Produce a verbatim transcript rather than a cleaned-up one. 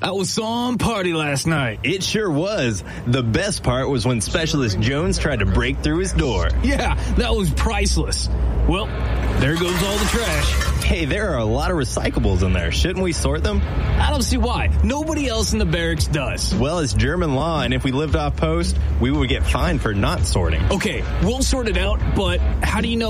That was some party last night. It sure was. The best part was when Specialist Jones tried to break through his door. Yeah, that was priceless. Well, there goes all the trash. Hey, there are a lot of recyclables in there. Shouldn't we sort them? I don't see why. Nobody else in the barracks does. Well, it's German law, and if we lived off post, we would get fined for not sorting. Okay, we'll sort it out, but how do you know